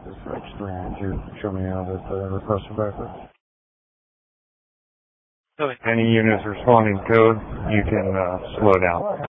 Just registering to show me how to request a backup. Okay. Any units responding code, you can slow down.